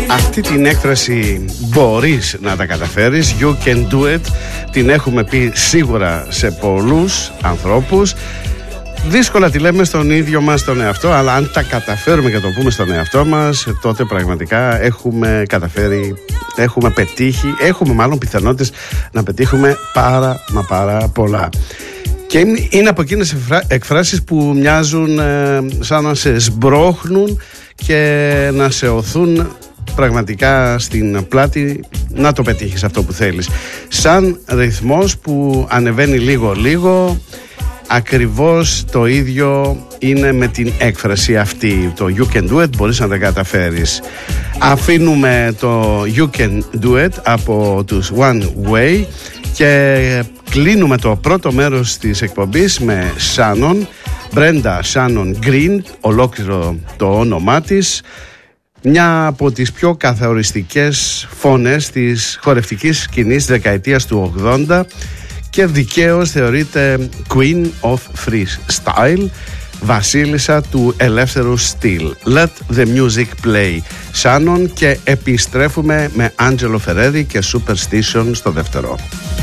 Αυτή την έκφραση μπορείς να τα καταφέρεις, you can do it, την έχουμε πει σίγουρα σε πολλούς ανθρώπους. Δύσκολα τη λέμε στον ίδιο μας τον εαυτό, αλλά αν τα καταφέρουμε και το πούμε στον εαυτό μας, τότε πραγματικά έχουμε καταφέρει, έχουμε πετύχει, έχουμε μάλλον πιθανότητες να πετύχουμε πάρα πολλά. Και είναι από εκείνες εκφράσεις που μοιάζουν σαν να σε σμπρώχνουν και να σε οθούν πραγματικά στην πλάτη να το πετύχεις αυτό που θέλεις. Σαν ρυθμός που ανεβαίνει λίγο, ακριβώς το ίδιο είναι με την έκφραση αυτή. Το you can do it, μπορείς να τα καταφέρεις. Αφήνουμε το you can do it από τους One Way και κλείνουμε το πρώτο μέρος της εκπομπής με Shannon, Brenda Shannon Green, ολόκληρο το όνομά της. Μια από τις πιο καθοριστικές φωνές της χορευτικής σκηνής δεκαετίας του 80 και δικαίως θεωρείται Queen of Free Style, βασίλισσα του ελεύθερου στυλ. Let the music play. Shannon, και επιστρέφουμε με Angelo Ferreri και Superstition στο δεύτερο.